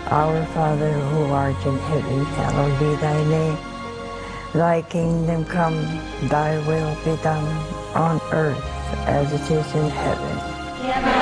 Our Father who art in heaven, hallowed be thy name. Thy kingdom come, thy will be done, on earth as it is in heaven. Give